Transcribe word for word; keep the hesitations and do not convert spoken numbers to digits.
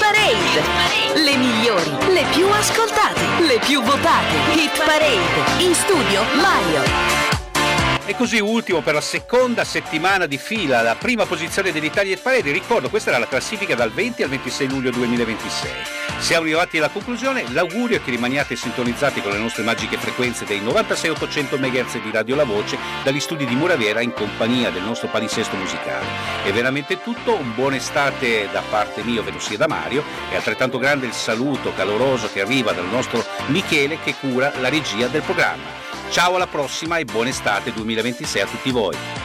Parade! Le migliori, le più ascoltate, le più votate. Hit Parade. In studio Mario. E così ultimo per la seconda settimana di fila, la prima posizione dell'Italia Hit Parade. Ricordo, questa era la classifica dal venti al ventisei luglio duemilaventisei. Siamo arrivati alla conclusione, l'augurio è che rimaniate sintonizzati con le nostre magiche frequenze dei novantasei ottocento megahertz di Radio La Voce dagli studi di Muraviera in compagnia del nostro palinsesto musicale. È veramente tutto, un buon estate da parte mia, ovvero sia da Mario, e altrettanto grande il saluto caloroso che arriva dal nostro Michele che cura la regia del programma. Ciao, alla prossima e buona estate duemilaventisei a tutti voi.